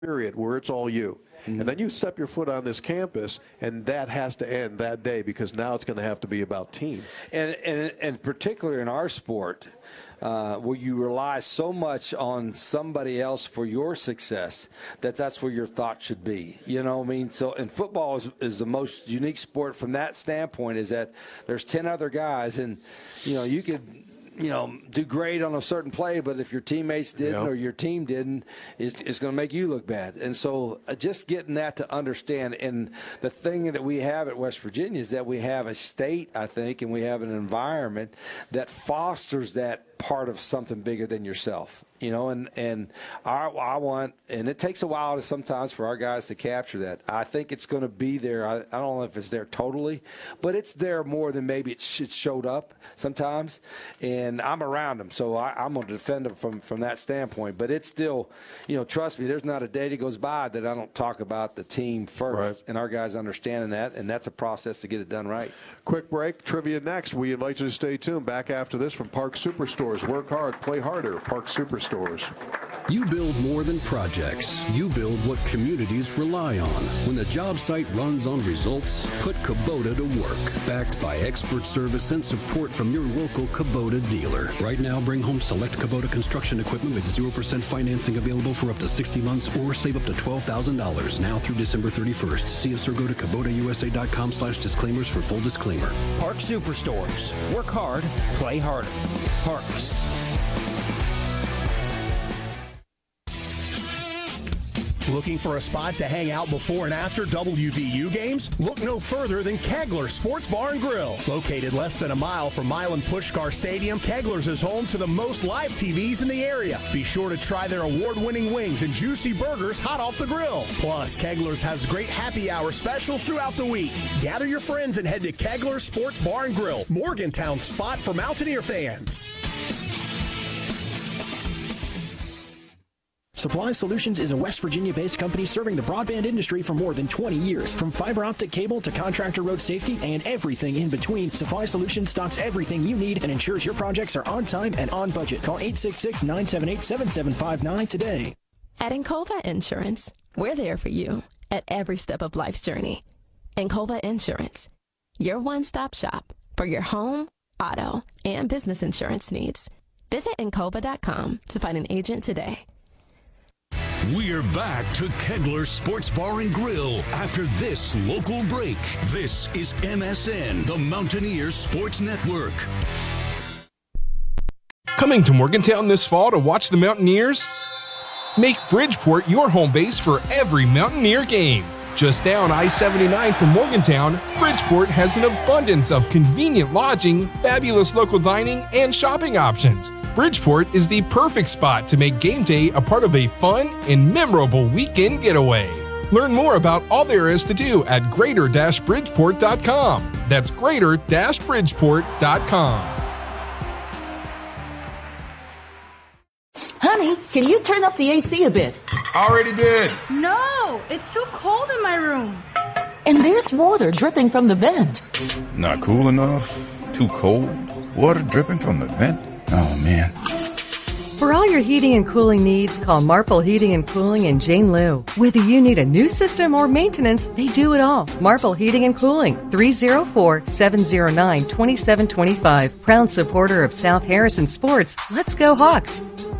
period where it's all you. And then you step your foot on this campus, and that has to end that day because now it's going to have to be about team. And particularly in our sport, where you rely so much on somebody else for your success, that's where your thought should be. You know what I mean? So, and football is the most unique sport from that standpoint, is that there's 10 other guys, and, you could – do great on a certain play, but if your teammates didn't or your team didn't, it's going to make you look bad. And so just getting that to understand, and the thing that we have at West Virginia is that we have a state, I think, and we have an environment that fosters that part of something bigger than yourself. And I want, and it takes a while sometimes for our guys to capture that. I think it's going to be there. I don't know if it's there totally, but it's there more than maybe it showed up sometimes. And I'm around them, so I'm going to defend them from that standpoint. But it's still, trust me, there's not a day that goes by that I don't talk about the team first. Right. And our guys understanding that, and that's a process to get it done right. Quick break. Trivia next. We invite you to stay tuned. Back after this from Park Superstores. Work hard, play harder. Park Superstores. You build more than projects. You build what communities rely on. When the job site runs on results, put Kubota to work. Backed by expert service and support from your local Kubota dealer. Right now, bring home select Kubota construction equipment with 0% financing available for up to 60 months or save up to $12,000 now through December 31st. See us or go to KubotaUSA.com/disclaimers for full disclaimer. Park Superstores. Work hard, play harder. Parks. Looking for a spot to hang out before and after WVU games? Look no further than Kegler's Sports Bar and Grill. Located less than a mile from Milan Puskar Stadium, Kegler's is home to the most live TVs in the area. Be sure to try their award-winning wings and juicy burgers hot off the grill. Plus, Kegler's has great happy hour specials throughout the week. Gather your friends and head to Kegler's Sports Bar and Grill, Morgantown's spot for Mountaineer fans. Supply Solutions is a West Virginia-based company serving the broadband industry for more than 20 years. From fiber optic cable to contractor road safety and everything in between, Supply Solutions stocks everything you need and ensures your projects are on time and on budget. Call 866-978-7759 today. At Encova Insurance, we're there for you at every step of life's journey. Encova Insurance, your one-stop shop for your home, auto, and business insurance needs. Visit Encova.com to find an agent today. We're back to Kegler Sports Bar and Grill after this local break. This is MSN, the Mountaineer Sports Network. Coming to Morgantown this fall to watch the Mountaineers? Make Bridgeport your home base for every Mountaineer game. Just down I-79 from Morgantown, Bridgeport has an abundance of convenient lodging, fabulous local dining, and shopping options. Bridgeport is the perfect spot to make game day a part of a fun and memorable weekend getaway. Learn more about all there is to do at greater-bridgeport.com. That's greater-bridgeport.com. Honey, can you turn up the AC a bit? Already did. No, it's too cold in my room. And there's water dripping from the vent. Not cool enough? Too cold? Water dripping from the vent? Oh, man. For all your heating and cooling needs, call Marple Heating and Cooling in Jane Lew. Whether you need a new system or maintenance, they do it all. Marple Heating and Cooling, 304-709-2725. Proud supporter of South Harrison Sports. Let's go Hawks.